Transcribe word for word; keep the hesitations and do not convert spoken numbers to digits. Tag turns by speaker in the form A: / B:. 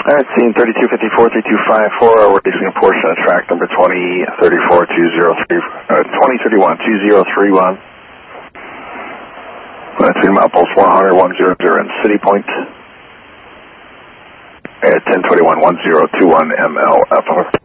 A: All right, scene thirty-two fifty-four, three two five four, we're racing a portion of track number twenty thirty-four, two zero three, uh, twenty thirty-one, two zero three one. Between milepost one hundred, one hundred and City Point. At ten twenty-one, one zero two one M L F.